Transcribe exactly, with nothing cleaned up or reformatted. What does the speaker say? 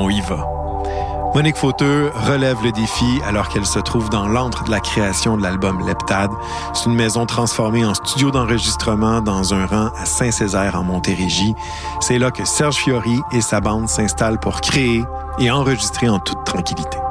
on y va. Monique Fauteux relève le défi alors qu'elle se trouve dans l'antre de la création de l'album Leptade. C'est une maison transformée en studio d'enregistrement dans un rang à Saint-Césaire en Montérégie. C'est là que Serge Fiori et sa bande s'installent pour créer et enregistrer en toute tranquillité.